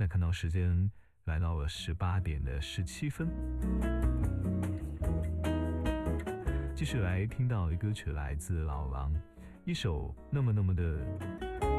那看到时间来到了18点的17分，继续来听到的歌曲来自老狼，一首那么的